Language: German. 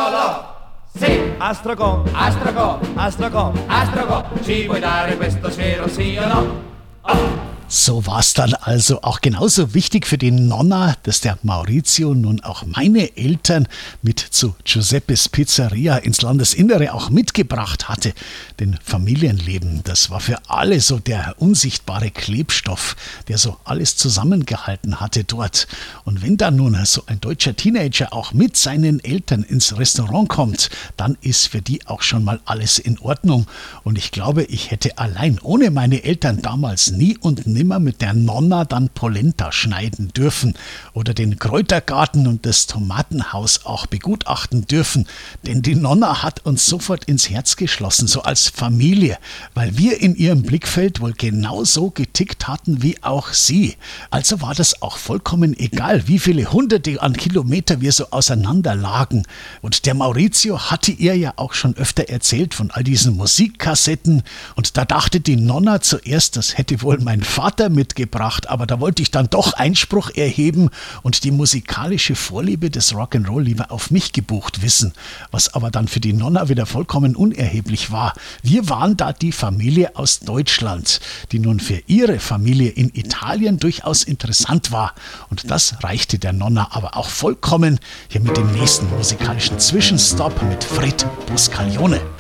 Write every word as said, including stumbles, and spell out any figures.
Lollo, sì, Astragon, Astragon, Astragon. Astragon, ci vuoi dare questo cielo, sì o no? Oh. So war es dann also auch genauso wichtig für den Nonna, dass der Maurizio nun auch meine Eltern mit zu Giuseppes Pizzeria ins Landesinnere auch mitgebracht hatte. Denn Familienleben, das war für alle so der unsichtbare Klebstoff, der so alles zusammengehalten hatte dort. Und wenn dann nun so ein deutscher Teenager auch mit seinen Eltern ins Restaurant kommt, dann ist für die auch schon mal alles in Ordnung. Und ich glaube, ich hätte allein ohne meine Eltern damals nie und nimmer mit der Nonna dann Polenta schneiden dürfen oder den Kräutergarten und das Tomatenhaus auch begutachten dürfen, denn die Nonna hat uns sofort ins Herz geschlossen, so als Familie, weil wir in ihrem Blickfeld wohl genauso getickt hatten wie auch sie. Also war das auch vollkommen egal, wie viele hunderte an Kilometer wir so auseinander lagen. Und der Maurizio hatte ihr ja auch schon öfter erzählt von all diesen Musikkassetten und da dachte die Nonna zuerst, das hätte wohl mein Vater mitgebracht, aber da wollte ich dann doch Einspruch erheben und die musikalische Vorliebe des Rock'n'Roll lieber auf mich gebucht wissen, was aber dann für die Nonna wieder vollkommen unerheblich war. Wir waren da die Familie aus Deutschland, die nun für ihre Familie in Italien durchaus interessant war und das reichte der Nonna aber auch vollkommen hier mit dem nächsten musikalischen Zwischenstopp mit Fred Buscaglione.